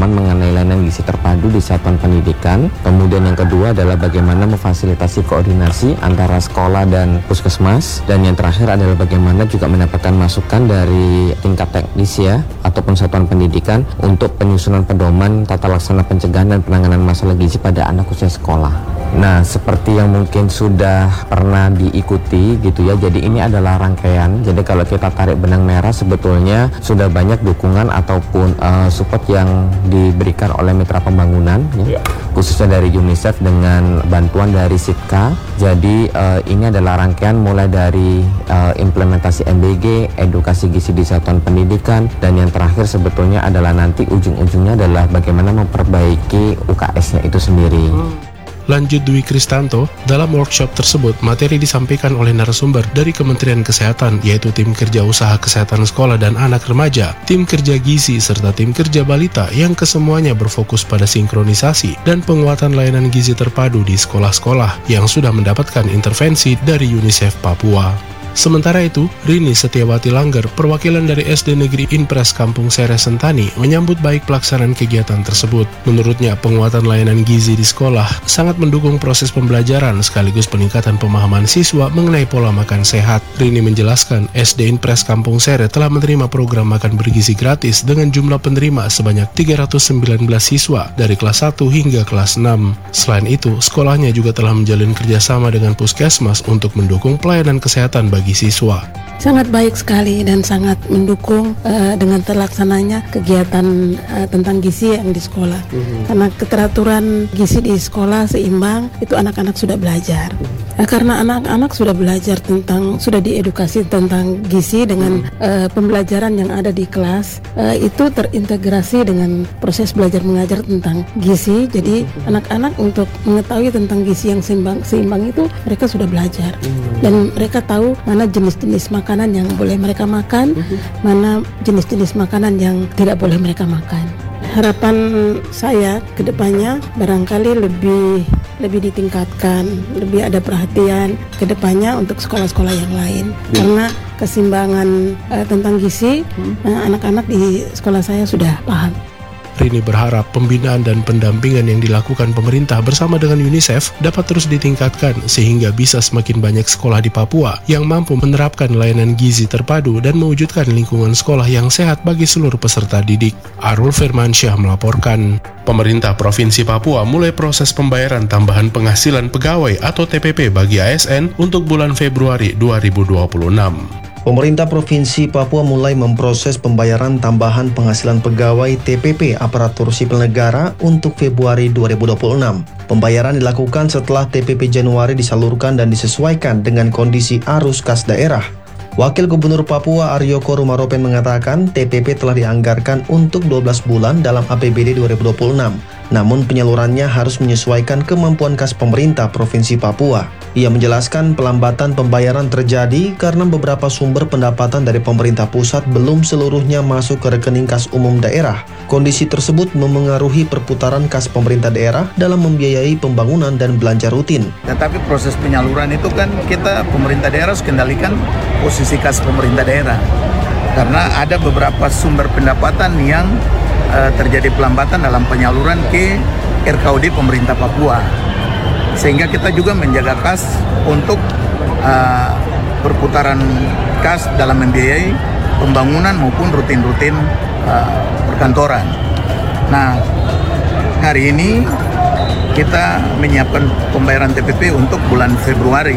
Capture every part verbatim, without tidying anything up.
pemahaman mengenai layanan gizi terpadu di satuan pendidikan. Kemudian yang kedua adalah bagaimana memfasilitasi koordinasi antara sekolah dan puskesmas. Dan yang terakhir adalah bagaimana juga mendapatkan masukan dari tingkat teknis ya, ataupun satuan pendidikan untuk penyusunan pedoman tata laksana pencegahan dan penanganan masalah gizi pada anak usia sekolah. Nah, seperti yang mungkin sudah pernah diikuti gitu ya, jadi ini adalah rangkaian. Jadi kalau kita tarik benang merah, sebetulnya sudah banyak dukungan ataupun uh, support yang diberikan oleh mitra pembangunan ya, khususnya dari UNICEF dengan bantuan dari SIPKA. Jadi uh, ini adalah rangkaian mulai dari uh, implementasi M B G, edukasi gizi di satuan pendidikan, dan yang terakhir sebetulnya adalah nanti ujung-ujungnya adalah bagaimana memperbaiki U K S-nya itu sendiri. Lanjut Dwi Kristanto, dalam workshop tersebut materi disampaikan oleh narasumber dari Kementerian Kesehatan, yaitu tim kerja usaha kesehatan sekolah dan anak remaja, tim kerja gizi, serta tim kerja balita yang kesemuanya berfokus pada sinkronisasi dan penguatan layanan gizi terpadu di sekolah-sekolah yang sudah mendapatkan intervensi dari UNICEF Papua. Sementara itu, Rini Setiawati Langgar, perwakilan dari S D Negeri Impres Kampung Sere Sentani, menyambut baik pelaksanaan kegiatan tersebut. Menurutnya, penguatan layanan gizi di sekolah sangat mendukung proses pembelajaran sekaligus peningkatan pemahaman siswa mengenai pola makan sehat. Rini menjelaskan, S D Impres Kampung Sere telah menerima program makan bergizi gratis dengan jumlah penerima sebanyak tiga ratus sembilan belas siswa dari kelas satu hingga kelas enam. Selain itu, sekolahnya juga telah menjalin kerjasama dengan Puskesmas untuk mendukung pelayanan kesehatan bagi bagi siswa. Sangat baik sekali dan sangat mendukung uh, dengan terlaksananya kegiatan uh, tentang gizi yang di sekolah. Mm-hmm. Karena keteraturan gizi di sekolah seimbang, itu anak-anak sudah belajar. Mm-hmm. uh, karena anak-anak sudah belajar tentang, sudah diedukasi tentang gizi dengan mm-hmm. uh, pembelajaran yang ada di kelas, uh, itu terintegrasi dengan proses belajar mengajar tentang gizi. Jadi mm-hmm. anak-anak untuk mengetahui tentang gizi yang seimbang, seimbang itu mereka sudah belajar. Mm-hmm. Dan mereka tahu mana jenis-jenis makanan yang boleh mereka makan, uh-huh. mana jenis-jenis makanan yang tidak boleh mereka makan. Harapan saya ke depannya barangkali lebih lebih ditingkatkan, lebih ada perhatian ke depannya untuk sekolah-sekolah yang lain. Uh-huh. Karena keseimbangan uh, tentang gizi, uh, anak-anak di sekolah saya sudah paham. Rini berharap pembinaan dan pendampingan yang dilakukan pemerintah bersama dengan UNICEF dapat terus ditingkatkan sehingga bisa semakin banyak sekolah di Papua yang mampu menerapkan layanan gizi terpadu dan mewujudkan lingkungan sekolah yang sehat bagi seluruh peserta didik. Arul Firmansyah melaporkan. Pemerintah Provinsi Papua mulai proses pembayaran tambahan penghasilan pegawai atau T P P bagi A S N untuk bulan Februari dua ribu dua puluh enam. Pemerintah Provinsi Papua mulai memproses pembayaran tambahan penghasilan pegawai T P P aparatur sipil negara untuk Februari dua ribu dua puluh enam. Pembayaran dilakukan setelah T P P Januari disalurkan dan disesuaikan dengan kondisi arus kas daerah. Wakil Gubernur Papua Aryo Korumaropen mengatakan T P P telah dianggarkan untuk dua belas bulan dalam A P B D dua ribu dua puluh enam. Namun penyalurannya harus menyesuaikan kemampuan kas pemerintah Provinsi Papua. Ia menjelaskan pelambatan pembayaran terjadi karena beberapa sumber pendapatan dari pemerintah pusat belum seluruhnya masuk ke rekening kas umum daerah. Kondisi tersebut memengaruhi perputaran kas pemerintah daerah dalam membiayai pembangunan dan belanja rutin. Tetapi proses penyaluran itu kan kita pemerintah daerah harus kendalikan posisi kas pemerintah daerah. Karena ada beberapa sumber pendapatan yang uh, terjadi pelambatan dalam penyaluran ke R K U D pemerintah Papua. Sehingga kita juga menjaga kas untuk uh, perputaran kas dalam membiayai pembangunan maupun rutin-rutin uh, perkantoran. Nah, hari ini kita menyiapkan pembayaran T P P untuk bulan Februari.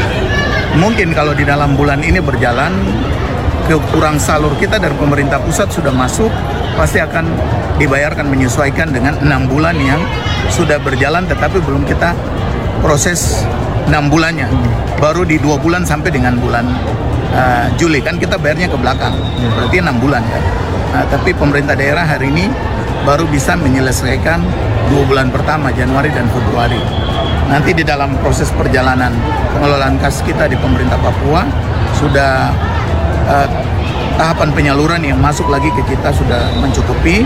Mungkin kalau di dalam bulan ini berjalan, kekurang salur kita dari pemerintah pusat sudah masuk, pasti akan dibayarkan menyesuaikan dengan enam bulan yang sudah berjalan tetapi belum kita proses enam bulannya. Baru di dua bulan sampai dengan bulan uh, Juli kan kita bayarnya ke belakang, berarti enam bulan kan. Nah, tapi pemerintah daerah hari ini baru bisa menyelesaikan dua bulan pertama, Januari dan Februari. Nanti di dalam proses perjalanan pengelolaan kas kita di pemerintah Papua sudah uh, tahapan penyaluran yang masuk lagi ke kita sudah mencukupi,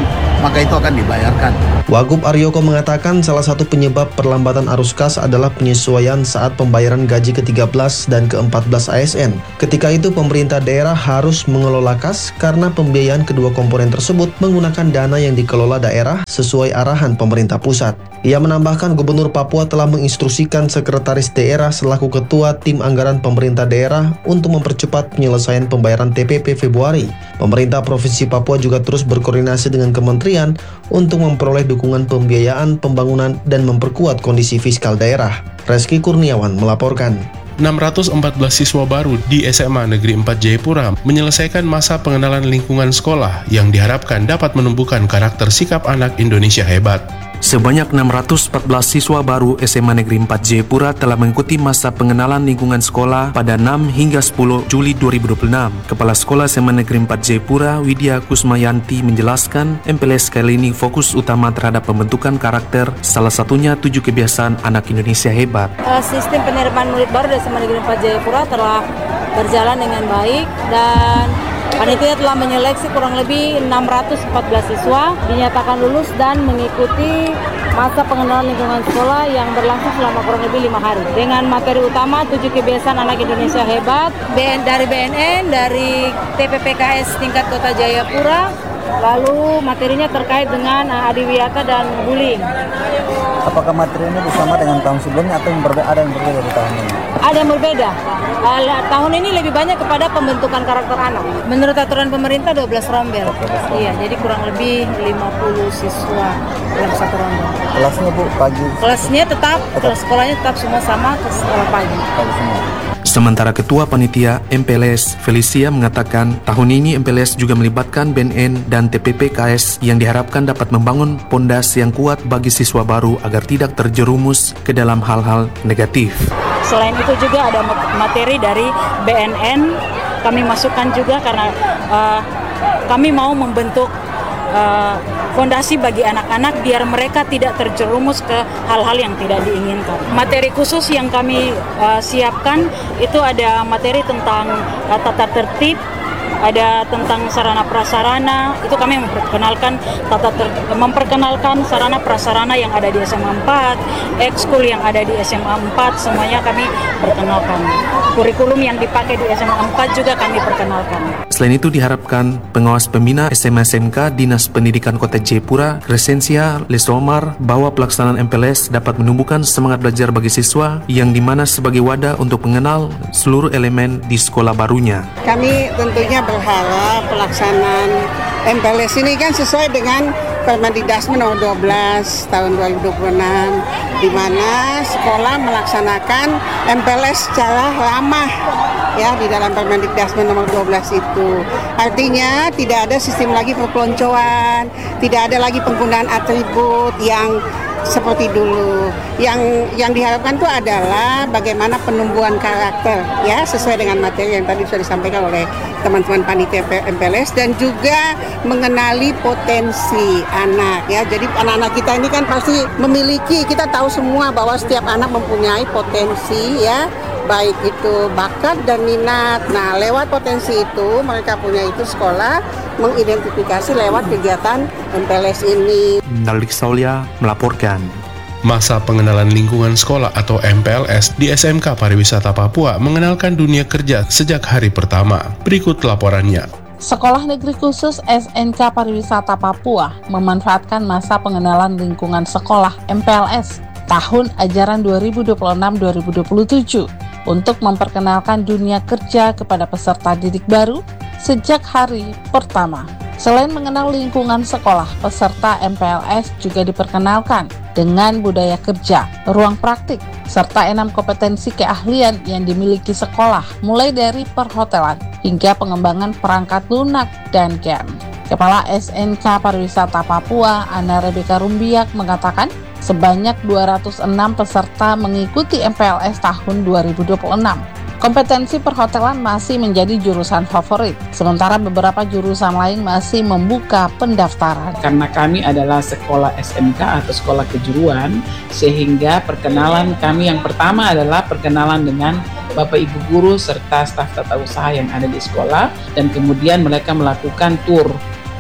maka itu akan dibayarkan. Wagub Aryoko mengatakan salah satu penyebab perlambatan arus kas adalah penyesuaian saat pembayaran gaji ke tiga belas dan ke empat belas A S N. Ketika itu pemerintah daerah harus mengelola kas karena pembiayaan kedua komponen tersebut menggunakan dana yang dikelola daerah sesuai arahan pemerintah pusat. Ia menambahkan Gubernur Papua telah menginstruksikan Sekretaris Daerah selaku Ketua Tim Anggaran Pemerintah Daerah untuk mempercepat penyelesaian pembayaran T P P Februari. Pemerintah Provinsi Papua juga terus berkoordinasi dengan kementerian untuk memperoleh dukungan pembiayaan, pembangunan, dan memperkuat kondisi fiskal daerah. Reski Kurniawan melaporkan. enam ratus empat belas siswa baru di S M A Negeri empat Jayapura menyelesaikan masa pengenalan lingkungan sekolah yang diharapkan dapat menumbuhkan karakter sikap anak Indonesia hebat. Sebanyak enam ratus empat belas siswa baru S M A Negeri empat Jayapura telah mengikuti masa pengenalan lingkungan sekolah pada enam hingga sepuluh Juli dua ribu dua puluh enam. Kepala Sekolah S M A Negeri empat Jayapura, Widya Kusmayanti menjelaskan, M P L S kali ini fokus utama terhadap pembentukan karakter, salah satunya tujuh kebiasaan anak Indonesia hebat. Sistem penerimaan murid baru di S M A Negeri empat Jayapura telah berjalan dengan baik dan panitia telah menyeleksi kurang lebih enam ratus empat belas siswa dinyatakan lulus dan mengikuti masa pengenalan lingkungan sekolah yang berlangsung selama kurang lebih lima hari. Dengan materi utama tujuh kebiasaan anak Indonesia hebat dari B N N, dari T P P K S tingkat Kota Jayapura, lalu materinya terkait dengan adiwiyata dan bullying. Apakah materi ini bersama dengan tahun sebelumnya atau yang berbeda, ada yang berbeda di tahun ini? Ada yang berbeda. Uh, tahun ini lebih banyak kepada pembentukan karakter anak. Menurut aturan pemerintah dua belas rombel. Iya, jadi kurang lebih lima puluh siswa dalam satu rombel. Kelasnya Bu, pagi? Kelasnya tetap, tetap. Kelas sekolahnya tetap semua sama ke sekolah pagi. Pagi semua. Sementara Ketua Panitia M P L S Felicia mengatakan tahun ini M P L S juga melibatkan B N N dan T P P K S yang diharapkan dapat membangun pondasi yang kuat bagi siswa baru agar tidak terjerumus ke dalam hal-hal negatif. Selain itu juga ada materi dari B N N kami masukkan juga karena uh, kami mau membentuk uh, fondasi bagi anak-anak biar mereka tidak terjerumus ke hal-hal yang tidak diinginkan. Materi khusus yang kami uh, siapkan itu ada materi tentang uh, tata tertib, ada tentang sarana prasarana, itu kami memperkenalkan tata ter, memperkenalkan sarana prasarana yang ada di S M A empat, ekskul yang ada di S M A empat, semuanya kami perkenalkan. Kurikulum yang dipakai di S M A empat juga kami perkenalkan. Selain itu diharapkan pengawas pembina S M A S M K Dinas Pendidikan Kota Jayapura, Crescencia Lesomar, bahwa pelaksanaan M P L S dapat menumbuhkan semangat belajar bagi siswa yang dimana sebagai wadah untuk mengenal seluruh elemen di sekolah barunya. Kami tentunya berharap pelaksanaan M P L S ini kan sesuai dengan Permendikbud nomor dua belas tahun dua ribu dua puluh enam, di mana sekolah melaksanakan M P L S secara ramah ya di dalam Permendikbud nomor dua belas itu. Artinya tidak ada sistem lagi perpeloncoan, tidak ada lagi penggunaan atribut yang seperti dulu. Yang yang diharapkan itu adalah bagaimana penumbuhan karakter ya sesuai dengan materi yang tadi sudah disampaikan oleh teman-teman panitia M P L S dan juga mengenali potensi anak ya. Jadi anak-anak kita ini kan pasti memiliki, kita tahu semua bahwa setiap anak mempunyai potensi ya, baik itu bakat dan minat. Nah, lewat potensi itu mereka punya itu sekolah mengidentifikasi lewat kegiatan M P L S ini. Nalik Saulia melaporkan. Masa pengenalan lingkungan sekolah atau M P L S di S M K Pariwisata Papua mengenalkan dunia kerja sejak hari pertama. Berikut laporannya. Sekolah Negeri Khusus S N K Pariwisata Papua memanfaatkan masa pengenalan lingkungan sekolah M P L S tahun ajaran dua ribu dua puluh enam dua ribu dua puluh tujuh untuk memperkenalkan dunia kerja kepada peserta didik baru sejak hari pertama. Selain mengenal lingkungan sekolah, peserta M P L S juga diperkenalkan dengan budaya kerja, ruang praktik, serta enam kompetensi keahlian yang dimiliki sekolah, mulai dari perhotelan hingga pengembangan perangkat lunak dan game. Kepala S N K Pariwisata Papua, Ana Rebeka Rumbiak, mengatakan sebanyak dua ratus enam peserta mengikuti M P L S tahun dua ribu dua puluh enam. Kompetensi perhotelan masih menjadi jurusan favorit, sementara beberapa jurusan lain masih membuka pendaftaran. Karena kami adalah sekolah S M K atau sekolah kejuruan, sehingga perkenalan kami yang pertama adalah perkenalan dengan Bapak Ibu guru serta staf tata usaha yang ada di sekolah, dan kemudian mereka melakukan tur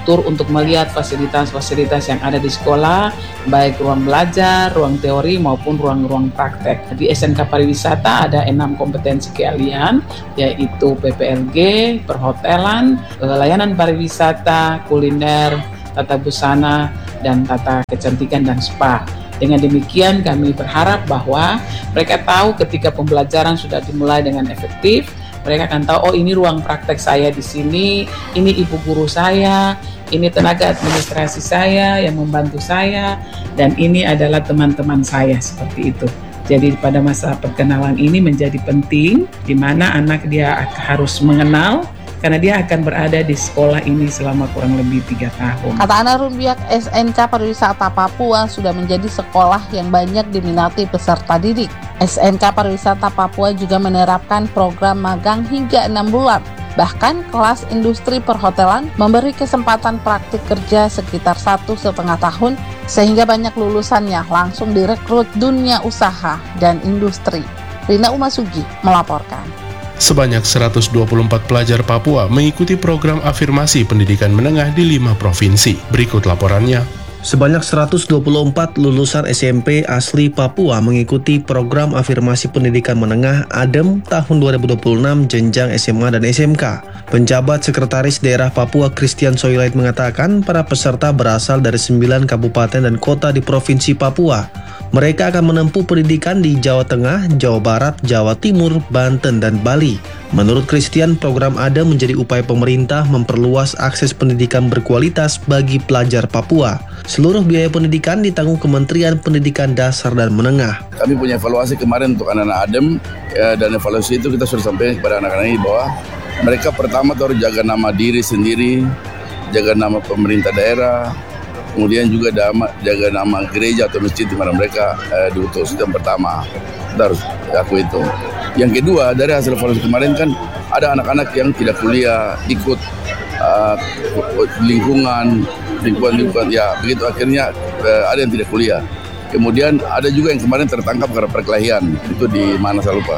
tur untuk melihat fasilitas-fasilitas yang ada di sekolah, baik ruang belajar, ruang teori maupun ruang-ruang praktek. Di S N K Pariwisata ada enam kompetensi keahlian, yaitu P P L G, perhotelan, layanan pariwisata, kuliner, tata busana, dan tata kecantikan dan spa. Dengan demikian kami berharap bahwa mereka tahu ketika pembelajaran sudah dimulai dengan efektif, mereka akan tahu, oh ini ruang praktek saya di sini, ini ibu guru saya, ini tenaga administrasi saya yang membantu saya, dan ini adalah teman-teman saya, seperti itu. Jadi pada masa perkenalan ini menjadi penting, di mana anak dia harus mengenal, karena dia akan berada di sekolah ini selama kurang lebih tiga tahun. Kata Ana Rumbiak, S N K Pariwisata Papua sudah menjadi sekolah yang banyak diminati peserta didik. S N K Pariwisata Papua juga menerapkan program magang hingga enam bulan. Bahkan kelas industri perhotelan memberi kesempatan praktik kerja sekitar satu setengah tahun, sehingga banyak lulusannya langsung direkrut dunia usaha dan industri. Rina Umasugi melaporkan. Sebanyak seratus dua puluh empat pelajar Papua mengikuti program afirmasi pendidikan menengah di lima provinsi. Berikut laporannya. Sebanyak seratus dua puluh empat lulusan S M P asli Papua mengikuti program afirmasi pendidikan menengah A D E M tahun dua ribu dua puluh enam jenjang S M A dan S M K. Penjabat Sekretaris Daerah Papua Christian Soilait mengatakan para peserta berasal dari sembilan kabupaten dan kota di Provinsi Papua. Mereka akan menempuh pendidikan di Jawa Tengah, Jawa Barat, Jawa Timur, Banten, dan Bali. Menurut Christian, program A D E M menjadi upaya pemerintah memperluas akses pendidikan berkualitas bagi pelajar Papua. Seluruh biaya pendidikan ditanggung Kementerian Pendidikan Dasar dan Menengah. Kami punya evaluasi kemarin untuk anak-anak A D E M, ya, dan evaluasi itu kita sudah sampaikan kepada anak-anak ini bahwa mereka pertama harus jaga nama diri sendiri, jaga nama pemerintah daerah, kemudian juga dama, jaga nama gereja atau masjid di mana mereka eh, diutus. Itu yang pertama, kita harus akui itu. Yang kedua, dari hasil evaluasi kemarin kan ada anak-anak yang tidak kuliah, ikut uh, lingkungan, lingkungan-lingkungan, ya begitu akhirnya uh, ada yang tidak kuliah. Kemudian ada juga yang kemarin tertangkap karena perkelahian, itu di mana saya lupa.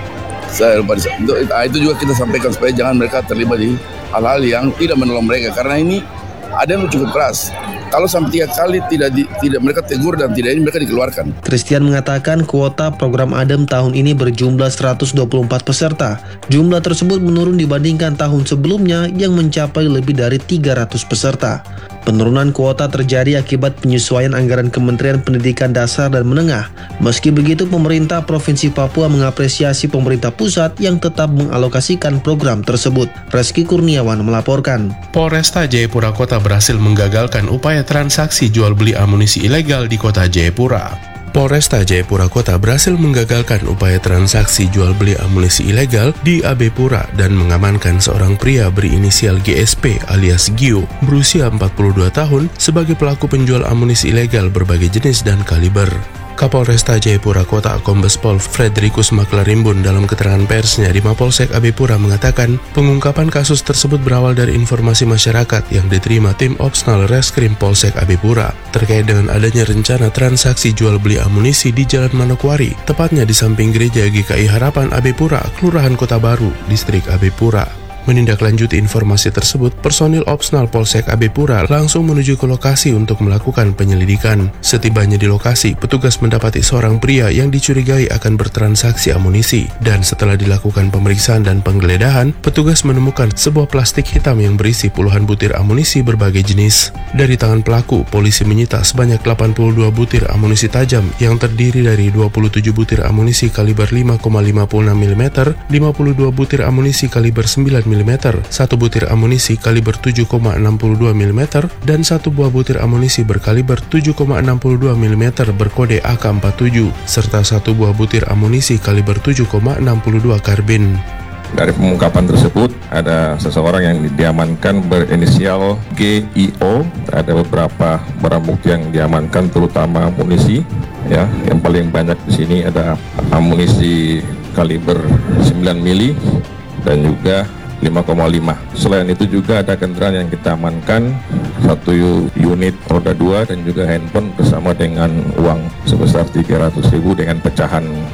Saya lupa. Itu, itu juga kita sampaikan supaya jangan mereka terlibat di hal-hal yang tidak menolong mereka, karena ini ada yang cukup keras. Kalau sampai tiga kali tidak di, tidak mereka tegur dan tidak ini mereka dikeluarkan. Christian mengatakan kuota program A D E M tahun ini berjumlah seratus dua puluh empat peserta. Jumlah tersebut menurun dibandingkan tahun sebelumnya yang mencapai lebih dari tiga ratus peserta. Penurunan kuota terjadi akibat penyesuaian anggaran Kementerian Pendidikan Dasar dan Menengah. Meski begitu, pemerintah Provinsi Papua mengapresiasi pemerintah pusat yang tetap mengalokasikan program tersebut. Reski Kurniawan melaporkan. Polresta Jayapura Kota berhasil menggagalkan upaya transaksi jual beli amunisi ilegal di Kota Jayapura. Polresta Jayapura Kota berhasil menggagalkan upaya transaksi jual beli amunisi ilegal di Abepura dan mengamankan seorang pria berinisial G S P alias Gio berusia empat puluh dua tahun sebagai pelaku penjual amunisi ilegal berbagai jenis dan kaliber. Kapolresta Jayapura Kota Kombes Pol Frederikus Maklarimbun dalam keterangan persnya di Mapolsek Abepura mengatakan pengungkapan kasus tersebut berawal dari informasi masyarakat yang diterima tim Opsnal Reskrim Polsek Abepura terkait dengan adanya rencana transaksi jual beli amunisi di Jalan Manokwari, tepatnya di samping gereja G K I Harapan Abepura, Kelurahan Kota Baru, Distrik Abepura. Menindaklanjuti informasi tersebut, personil Opsnal Polsek Abepura langsung menuju ke lokasi untuk melakukan penyelidikan. Setibanya di lokasi, petugas mendapati seorang pria yang dicurigai akan bertransaksi amunisi. Dan setelah dilakukan pemeriksaan dan penggeledahan, petugas menemukan sebuah plastik hitam yang berisi puluhan butir amunisi berbagai jenis. Dari tangan pelaku, polisi menyita sebanyak delapan puluh dua butir amunisi tajam yang terdiri dari dua puluh tujuh butir amunisi kaliber lima koma lima enam milimeter, lima puluh dua butir amunisi kaliber sembilan milimeter, satu butir amunisi kaliber tujuh koma enam dua milimeter, dan satu buah butir amunisi berkaliber tujuh koma enam dua milimeter berkode A K empat puluh tujuh, serta satu buah butir amunisi kaliber tujuh koma enam dua karbin. Dari pengungkapan tersebut, ada seseorang yang diamankan berinisial G I O. Ada beberapa barang bukti yang diamankan, terutama amunisi. Ya, yang paling banyak di sini ada amunisi kaliber sembilan mili dan juga lima koma lima. Selain itu juga ada kendaraan yang kita amankan, satu unit roda dua dan juga handphone bersama dengan uang sebesar tiga ratus ribu dengan pecahan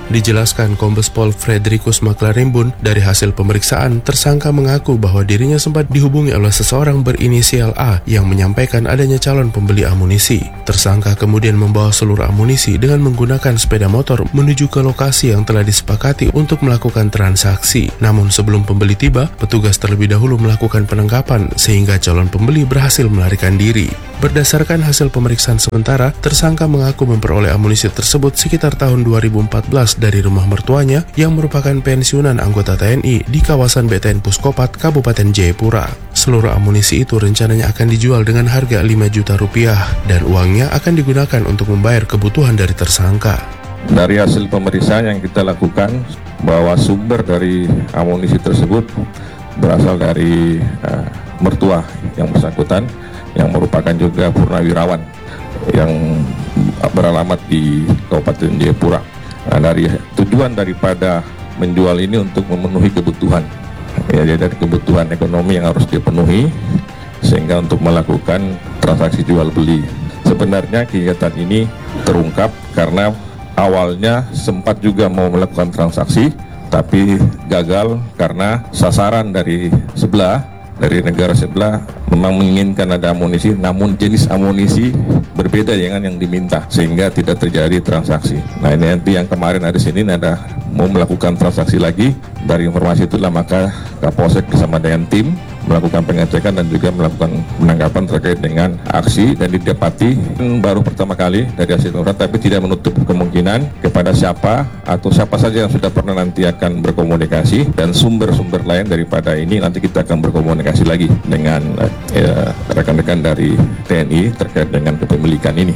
Dijelaskan Kombes Pol Frederikus Maklarimbun, dari hasil pemeriksaan, tersangka mengaku bahwa dirinya sempat dihubungi oleh seseorang berinisial A yang menyampaikan adanya calon pembeli amunisi. Tersangka kemudian membawa seluruh amunisi dengan menggunakan sepeda motor menuju ke lokasi yang telah disepakati untuk melakukan transaksi. Namun sebelum pembeli tiba, petugas terlebih dahulu melakukan penangkapan sehingga calon pembeli berhasil melarikan diri. Berdasarkan hasil pemeriksaan sementara, tersangka mengaku memperoleh amunisi tersebut sekitar tahun dua ribu empat belas dari rumah mertuanya yang merupakan pensiunan anggota T N I di kawasan B T N Puskopat, Kabupaten Jayapura. Seluruh amunisi itu rencananya akan dijual dengan harga lima juta rupiah dan uangnya akan digunakan untuk membayar kebutuhan dari tersangka. Dari hasil pemeriksaan yang kita lakukan bahwa sumber dari amunisi tersebut berasal dari uh, mertua yang bersangkutan yang merupakan juga purnawirawan yang beralamat di Kabupaten Jayapura. Nah, dari tujuan daripada menjual ini untuk memenuhi kebutuhan, ya, dari kebutuhan ekonomi yang harus dipenuhi, sehingga untuk melakukan transaksi jual beli. Sebenarnya kegiatan ini terungkap karena awalnya sempat juga mau melakukan transaksi, tapi gagal karena sasaran dari sebelah, dari negara sebelah memang menginginkan ada amunisi, namun jenis amunisi berbeda dengan yang diminta, sehingga tidak terjadi transaksi. Nah, ini nanti yang kemarin ada sini ada mau melakukan transaksi lagi. Dari informasi itulah maka Kapolsek bersama dengan tim melakukan pengecekan dan juga melakukan penangkapan terkait dengan aksi, dan didapati baru pertama kali dari hasil pemeriksaan, tapi tidak menutup kemungkinan kepada siapa atau siapa saja yang sudah pernah nanti akan berkomunikasi, dan sumber-sumber lain daripada ini nanti kita akan berkomunikasi lagi dengan ya, rekan-rekan dari T N I terkait dengan kepemilikan ini.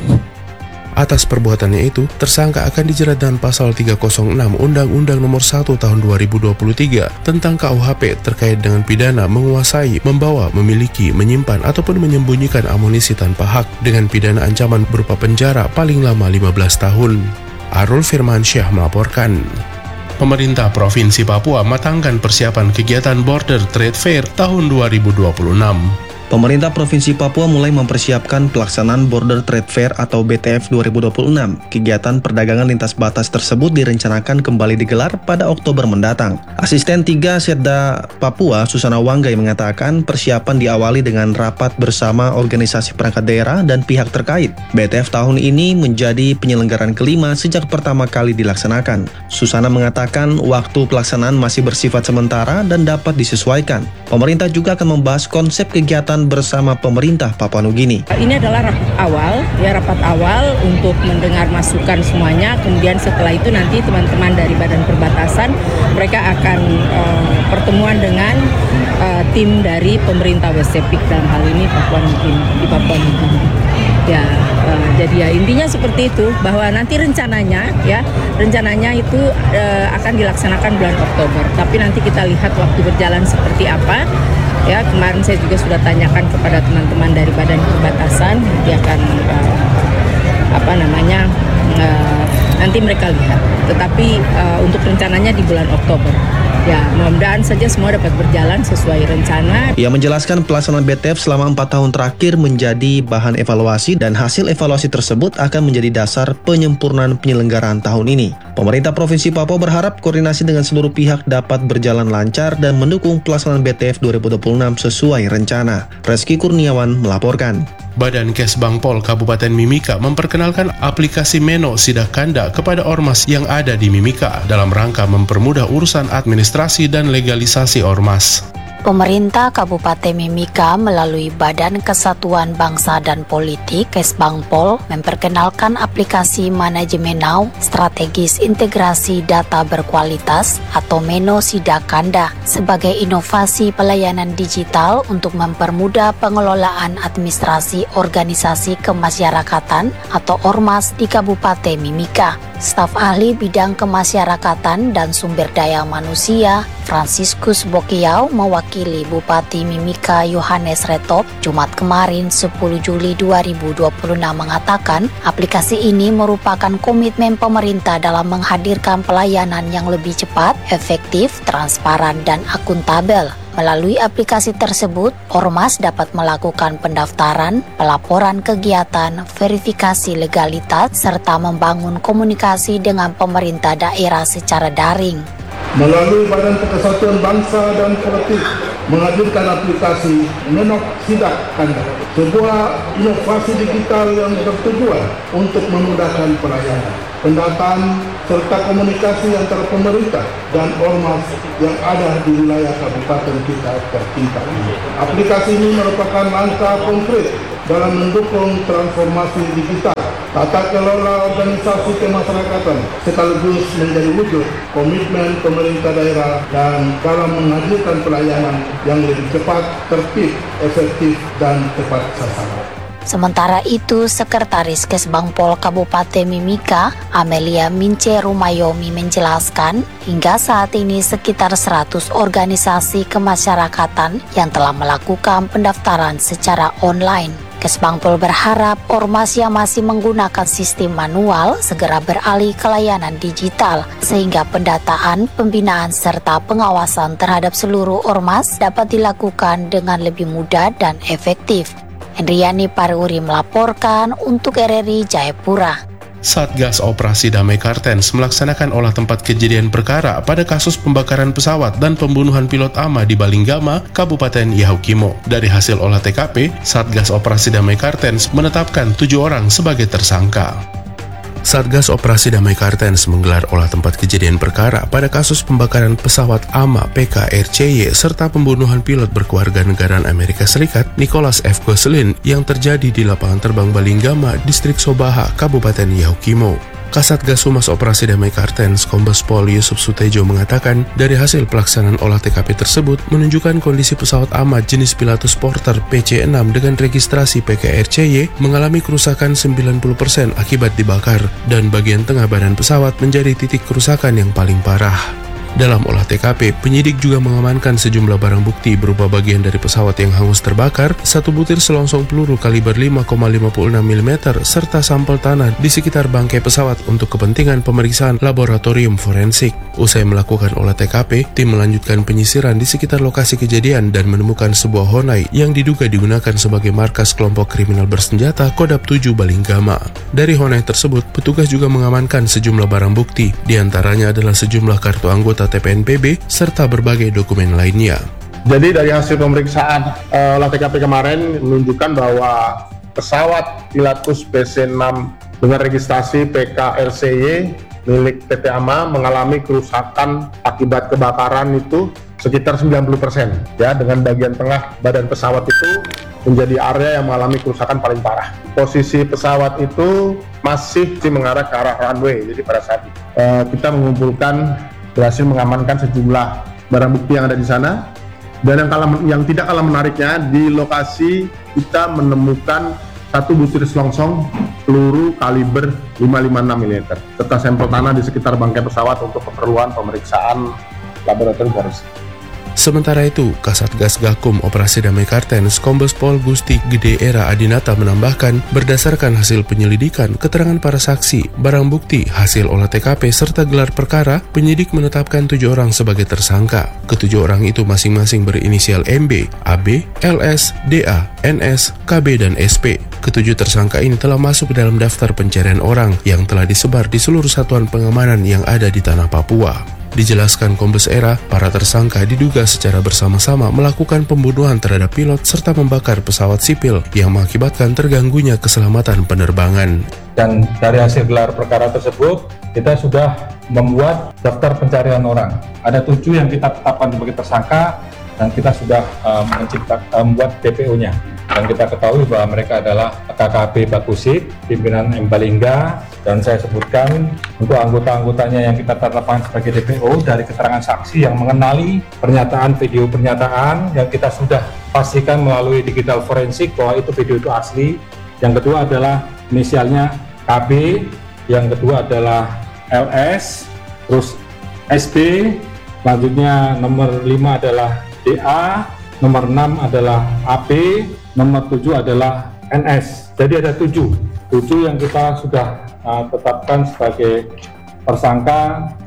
Atas perbuatannya itu, tersangka akan dijerat dengan pasal tiga nol enam Undang-Undang Nomor satu Tahun dua ribu dua puluh tiga tentang K U H P terkait dengan pidana menguasai, membawa, memiliki, menyimpan ataupun menyembunyikan amunisi tanpa hak dengan pidana ancaman berupa penjara paling lama lima belas tahun. Arul Firmansyah melaporkan. Pemerintah Provinsi Papua matangkan persiapan kegiatan Border Trade Fair tahun dua ribu dua puluh enam. Pemerintah Provinsi Papua mulai mempersiapkan pelaksanaan Border Trade Fair atau B T F dua ribu dua puluh enam. Kegiatan perdagangan lintas batas tersebut direncanakan kembali digelar pada Oktober mendatang. Asisten tiga Setda Papua, Susana Wanggai, mengatakan persiapan diawali dengan rapat bersama organisasi perangkat daerah dan pihak terkait. B T F tahun ini menjadi penyelenggaraan kelima sejak pertama kali dilaksanakan. Susana mengatakan waktu pelaksanaan masih bersifat sementara dan dapat disesuaikan. Pemerintah juga akan membahas konsep kegiatan bersama pemerintah Papua Nugini. Ini adalah rapat awal, ya rapat awal untuk mendengar masukan semuanya. Kemudian setelah itu nanti teman-teman dari Badan Perbatasan mereka akan uh, pertemuan dengan uh, tim dari pemerintah West Sepik dalam hal ini Papua Nugini di Papua Nugini. Ya, uh, jadi ya intinya seperti itu, bahwa nanti rencananya ya rencananya itu uh, akan dilaksanakan bulan Oktober. Tapi nanti kita lihat waktu berjalan seperti apa. Ya, kemarin saya juga sudah tanyakan kepada teman-teman dari Badan Perbatasan, dia akan uh, apa namanya uh, nanti mereka lihat. Tetapi uh, untuk rencananya di bulan Oktober. Ya, mudah-mudahan saja semua dapat berjalan sesuai rencana. Ia menjelaskan pelaksanaan B T F selama empat tahun terakhir menjadi bahan evaluasi, dan hasil evaluasi tersebut akan menjadi dasar penyempurnaan penyelenggaraan tahun ini. Pemerintah Provinsi Papua berharap koordinasi dengan seluruh pihak dapat berjalan lancar dan mendukung pelaksanaan B T F dua ribu dua puluh enam sesuai rencana. Reski Kurniawan melaporkan. Badan Kesbangpol Kabupaten Mimika memperkenalkan aplikasi Meno Sidakanda kepada ormas yang ada di Mimika dalam rangka mempermudah urusan administrasi dan legalisasi ormas. Pemerintah Kabupaten Mimika melalui Badan Kesatuan Bangsa dan Politik Kesbangpol memperkenalkan aplikasi Manajemen Now Strategis Integrasi Data Berkualitas atau Meno Sidakanda sebagai inovasi pelayanan digital untuk mempermudah pengelolaan administrasi organisasi kemasyarakatan atau ormas di Kabupaten Mimika. Staf ahli bidang kemasyarakatan dan sumber daya manusia Franciscus Bokiau mewakili Bupati Mimika Yohanes Retop Jumat kemarin sepuluh Juli dua ribu dua puluh enam mengatakan aplikasi ini merupakan komitmen pemerintah dalam menghadirkan pelayanan yang lebih cepat, efektif, transparan, dan akuntabel. Melalui aplikasi tersebut, Ormas dapat melakukan pendaftaran, pelaporan kegiatan, verifikasi legalitas, serta membangun komunikasi dengan pemerintah daerah secara daring. Melalui Badan Persatuan Bangsa dan Politik menghadirkan aplikasi Menok Sidak Anda, sebuah inovasi digital yang bertujuan untuk memudahkan pelayanan, pendataan, serta komunikasi antara pemerintah dan ormas yang ada di wilayah kabupaten kita tercinta ini. Aplikasi ini merupakan langkah konkret dalam mendukung transformasi digital, tata kelola organisasi kemasyarakatan, sekaligus menjadi wujud komitmen pemerintah daerah dan dalam menghadirkan pelayanan yang lebih cepat, tertib, efektif, dan tepat sasaran. Sementara itu, Sekretaris Kesbangpol Kabupaten Mimika, Amelia Mince Rumayomi menjelaskan, hingga saat ini sekitar seratus organisasi kemasyarakatan yang telah melakukan pendaftaran secara online. Kesbangpol berharap ormas yang masih menggunakan sistem manual segera beralih ke layanan digital, sehingga pendataan, pembinaan, serta pengawasan terhadap seluruh ormas dapat dilakukan dengan lebih mudah dan efektif. Hendriani Pariuri melaporkan untuk R R I Jayapura. Satgas Operasi Damai Kartens melaksanakan olah tempat kejadian perkara pada kasus pembakaran pesawat dan pembunuhan pilot A M A di Balinggama, Kabupaten Yahukimo. Dari hasil olah T K P, Satgas Operasi Damai Kartens menetapkan tujuh orang sebagai tersangka. Satgas Operasi Damai Kartens menggelar olah tempat kejadian perkara pada kasus pembakaran pesawat A M A P K R C Y serta pembunuhan pilot berkewarganegaraan Amerika Serikat Nicholas F. Gosselin yang terjadi di lapangan terbang Balinggama, Distrik Sobaha, Kabupaten Yahukimo. Kasatgas Humas Operasi Damai Kartens Kombes Pol Yusuf Sutejo mengatakan dari hasil pelaksanaan olah T K P tersebut menunjukkan kondisi pesawat A M A jenis Pilatus Porter P C enam dengan registrasi P K R C Y mengalami kerusakan sembilan puluh persen akibat dibakar dan bagian tengah badan pesawat menjadi titik kerusakan yang paling parah. Dalam olah T K P, penyidik juga mengamankan sejumlah barang bukti berupa bagian dari pesawat yang hangus terbakar, satu butir selongsong peluru kaliber lima koma lima enam milimeter, serta sampel tanah di sekitar bangkai pesawat untuk kepentingan pemeriksaan laboratorium forensik. Usai melakukan olah T K P, tim melanjutkan penyisiran di sekitar lokasi kejadian dan menemukan sebuah Honai yang diduga digunakan sebagai markas kelompok kriminal bersenjata Kodam tujuh Balinggama. Dari Honai tersebut, petugas juga mengamankan sejumlah barang bukti, diantaranya adalah sejumlah kartu anggota T P N P B serta berbagai dokumen lainnya. Jadi dari hasil pemeriksaan uh, olah T K P kemarin menunjukkan bahwa pesawat Pilatus P C enam dengan registrasi P K R C Y milik P T A M A mengalami kerusakan akibat kebakaran itu sekitar sembilan puluh persen ya, dengan bagian tengah badan pesawat itu menjadi area yang mengalami kerusakan paling parah. Posisi pesawat itu masih mengarah ke arah runway, jadi pada saat itu uh, kita mengumpulkan berhasil mengamankan sejumlah barang bukti yang ada di sana. Dan yang, kalah, yang tidak kalah menariknya, di lokasi kita menemukan satu butir selongsong peluru kaliber lima lima enam milimeter serta sampel tanah di sekitar bangkai pesawat untuk keperluan pemeriksaan laboratorium forensik. Sementara itu, Kasatgas Gakum Operasi Damai Kartens Kombes Pol Gusti Gede Era Adinata menambahkan, berdasarkan hasil penyelidikan, keterangan para saksi, barang bukti, hasil olah T K P, serta gelar perkara, penyidik menetapkan tujuh orang sebagai tersangka. Ketujuh orang itu masing-masing berinisial M B, A B, L S, D A, N S, K B, dan S P. Ketujuh tersangka ini telah masuk ke dalam daftar pencarian orang yang telah disebar di seluruh satuan pengamanan yang ada di tanah Papua. Dijelaskan Kombes Era, para tersangka diduga secara bersama-sama melakukan pembunuhan terhadap pilot serta membakar pesawat sipil yang mengakibatkan terganggunya keselamatan penerbangan. Dan dari hasil gelar perkara tersebut, kita sudah membuat daftar pencarian orang. Ada tujuh yang kita tetapkan sebagai tersangka dan kita sudah uh, mencipta, uh, membuat D P O-nya. Dan kita ketahui bahwa mereka adalah K K B Bagusik, pimpinan M Balingga, dan saya sebutkan untuk anggota-anggotanya yang kita tetapkan sebagai D P O dari keterangan saksi yang mengenali pernyataan video pernyataan yang kita sudah pastikan melalui digital forensik bahwa itu video itu asli. Yang kedua adalah inisialnya K B, yang kedua adalah L S, terus S B, selanjutnya nomor lima adalah D A, nomor enam adalah A P, nomor tujuh adalah N S. Jadi ada tujuh, tujuh yang kita sudah uh, tetapkan sebagai tersangka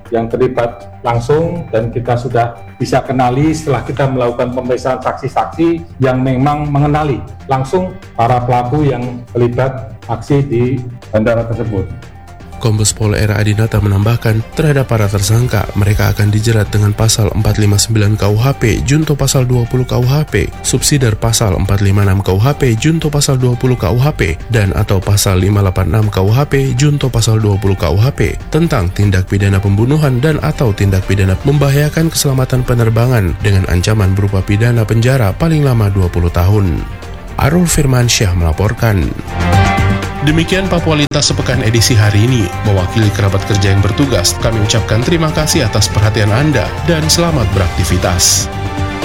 yang terlibat langsung dan kita sudah bisa kenali setelah kita melakukan pemeriksaan saksi-saksi yang memang mengenali langsung para pelaku yang terlibat aksi di bandara tersebut. Kombes Pol Era Adinata menambahkan, terhadap para tersangka, mereka akan dijerat dengan pasal empat lima sembilan K U H P, junto pasal dua puluh K U H P, subsidiar pasal empat lima enam K U H P, junto pasal dua puluh K U H P, dan atau pasal lima delapan enam K U H P, junto pasal dua puluh K U H P, tentang tindak pidana pembunuhan dan atau tindak pidana membahayakan keselamatan penerbangan dengan ancaman berupa pidana penjara paling lama dua puluh tahun. Arul Firmansyah melaporkan. Demikian Papua Lintas Sepekan edisi hari ini. Mewakili kerabat kerja yang bertugas, kami ucapkan terima kasih atas perhatian Anda dan selamat beraktivitas.